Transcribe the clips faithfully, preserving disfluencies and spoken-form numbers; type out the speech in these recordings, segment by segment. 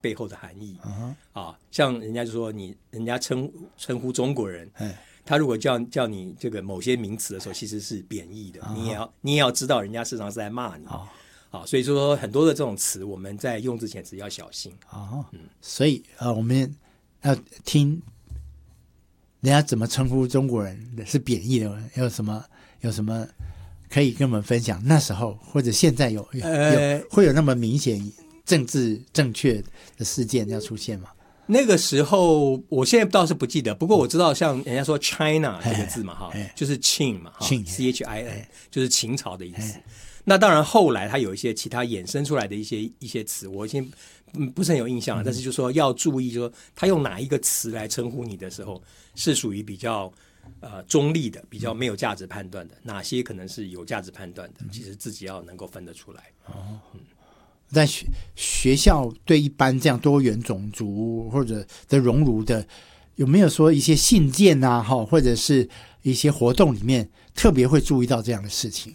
背后的含义、uh-huh. 啊，像人家就说你人家称称呼中国人，他如果叫叫你这个某些名词的时候，其实是贬义的， uh-huh. 你也要你也要知道人家事实上是在骂你、uh-huh. 啊，所以说很多的这种词我们在用之前只要小心啊、 uh-huh. 嗯，所以呃我们要听人家怎么称呼中国人是贬义的，有什么有什么可以跟我们分享？那时候或者现在有有、呃、有会有那么明显政治正确的事件要出现吗？ 那个时候我现在倒是不记得，不过我知道像人家说 China 这个字嘛哈，就是 Qin 嘛哈 ，C H I N 就是秦朝的意思。那当然后来它有一些其他衍生出来的一些一些词，我已经不是很有印象了、嗯、但是就说要注意说他用哪一个词来称呼你的时候是属于比较呃中立的，比较没有价值判断的，哪些可能是有价值判断的，其实自己要能够分得出来。哦，嗯， 在 学, 学校对一般这样多元种族或者的熔炉的，有没有说一些信件啊，或者是一些活动里面特别会注意到这样的事情？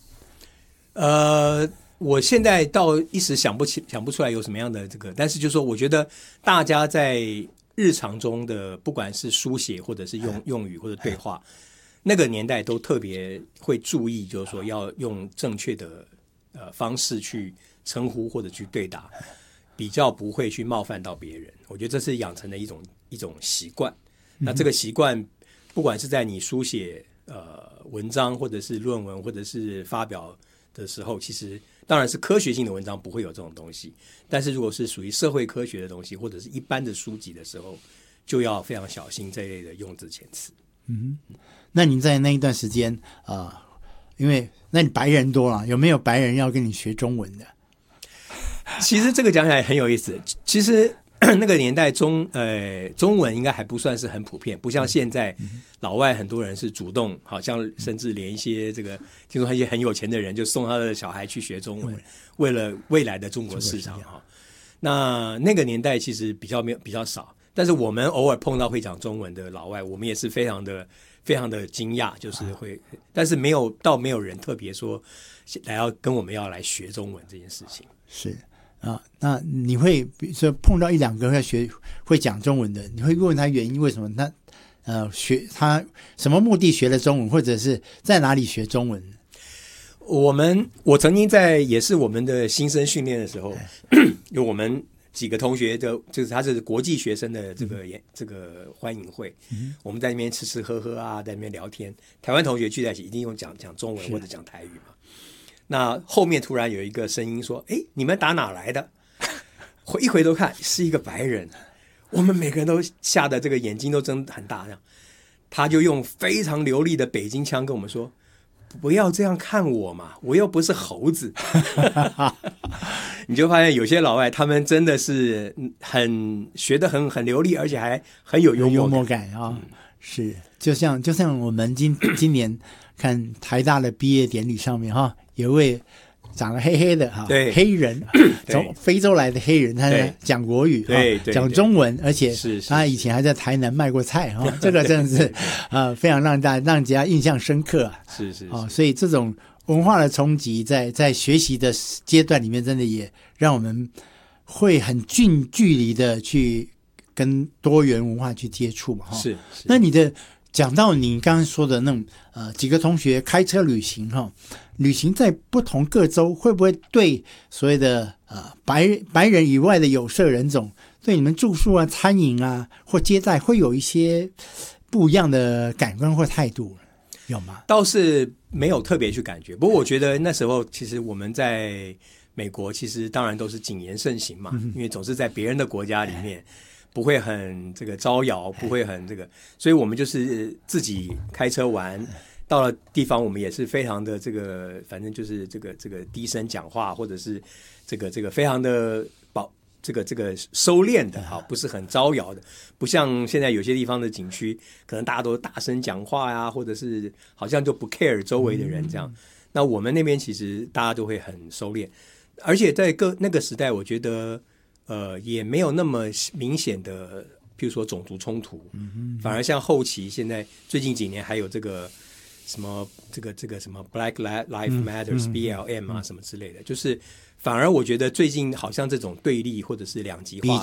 呃，我现在倒一时想不起想不出来有什么样的这个，但是就是说，我觉得大家在日常中的不管是书写或者是用用语或者对话，那个年代都特别会注意，就是说要用正确的呃方式去称呼或者去对答，比较不会去冒犯到别人。我觉得这是养成的一种一种习惯。那这个习惯，不管是在你书写呃文章，或者是论文，或者是发表的时候，其实当然是科学性的文章不会有这种东西，但是如果是属于社会科学的东西，或者是一般的书籍的时候，就要非常小心这一类的用字遣词。 嗯，那您在那一段时间啊、呃，因为那你白人多了，有没有白人要跟你学中文的？ 其实这个讲起来很有意思。其实那个年代中，呃，中文应该还不算是很普遍，不像现在，老外很多人是主动，好像甚至连一些这个，听说一些很有钱的人就送他的小孩去学中文，为了未来的中国市场哈。那那个年代其实比较没有比较少，但是我们偶尔碰到会讲中文的老外，我们也是非常的非常的惊讶，就是会，但是没有到没有人特别说来要跟我们要来学中文这件事情。 是。啊，那你会比如说碰到一两个会学会讲中文的，你会问他原因，为什么他呃学他什么目的学了中文，或者是在哪里学中文？ 我们我曾经在也是我们的新生训练的时候，有我们几个同学的，就是他是国际学生的这个、嗯、这个欢迎会、嗯，我们在那边吃吃喝喝啊，在那边聊天。台湾同学聚在一起，一定用讲讲中文或者讲台语嘛。那后面突然有一个声音说：“哎，你们打哪来的？”一回头看，是一个白人。我们每个人都吓得这个眼睛都睁很大，这样。他就用非常流利的北京腔跟我们说：“不要这样看我嘛，我又不是猴子。”你就发现有些老外他们真的是很学得很很流利，而且还很有幽默感， 幽默感啊、哦嗯！是，就像就像我们今今年看台大的毕业典礼上面哈。有一位长得黑黑的哈，黑人，从非洲来的黑人，他讲国语， 对， 讲中文，而且他以前还在台南卖过菜哈，这个真的是啊、呃，非常让大让人家印象深刻啊。 是是啊、哦，所以这种文化的冲击在，在在学习的阶段里面，真的也让我们会很近距离的去跟多元文化去接触嘛哈。 是， 那你的。讲到你刚刚说的那种呃几个同学开车旅行哈，旅行在不同各州，会不会对所谓的呃白白人以外的有色人种，对你们住宿啊、餐饮啊或接待，会有一些不一样的感官或态度，有吗？ 倒是没有特别去感觉，不过我觉得那时候其实我们在美国，其实当然都是谨言慎行嘛，嗯、因为总是在别人的国家里面。不会很这个招摇，不会很这个，所以我们就是自己开车玩，到了地方我们也是非常的这个，反正就是这个这个低声讲话，或者是这个这个非常的保这个这个收敛的哈，不是很招摇的，不像现在有些地方的景区，可能大家都大声讲话呀，或者是好像就不 care 周围的人这样。那我们那边其实大家都会很收敛，而且在各那个时代，我觉得。呃，也没有那么明显的，譬如说种族冲突，嗯、反而像后期现在最近几年还有这个什么这个这个什么 Black Lives Matters、嗯、B L M 啊、嗯、什么之类的，就是反而我觉得最近好像这种对立或者是两极化比